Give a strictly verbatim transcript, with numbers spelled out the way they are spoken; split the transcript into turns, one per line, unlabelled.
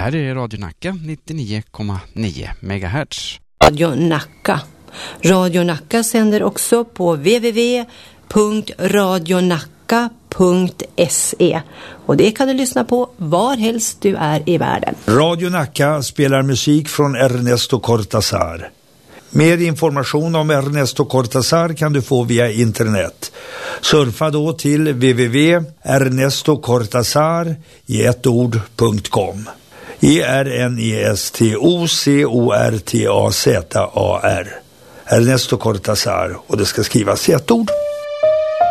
här är Radio Nacka nittionio komma nio megahertz.
Radio Nacka. Radio Nacka sänder också på w w w punkt radionacka punkt se och det kan du lyssna på var helst du är i världen.
Radio Nacka spelar musik från Ernesto Cortázar. Mer information om Ernesto Cortázar kan du få via internet. Surfa då till w w w punkt ernesto cortazar i ett ord punkt com. E R N E S T O C O R T A Z A R. Ernesto Cortázar, och det ska skrivas i ett ord.